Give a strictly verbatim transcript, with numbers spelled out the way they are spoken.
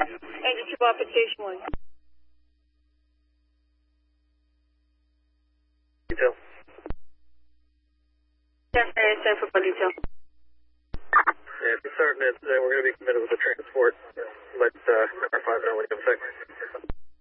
Engine two off at station one. Detail. ten ten football detail. Yeah, if you're certain that uh, we're going to be committed with the transport, let uh, car five know when you can fix.